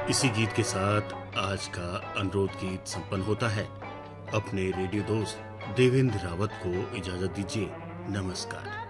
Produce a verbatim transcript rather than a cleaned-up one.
इसी गीत के साथ आज का अनुरोध गीत संपन्न होता है। अपने रेडियो दोस्त देवेंद्र रावत को इजाजत दीजिए। नमस्कार।